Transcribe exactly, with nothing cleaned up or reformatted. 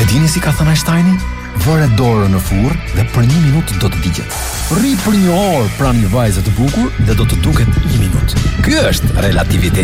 dini si ka thënë Einsteini? Vëre dorën në furrë dhe për një minutë do të digjet. Rri për një orë pranë një vajze të bukur dhe do të duket një minutë. Ky është relativiteti.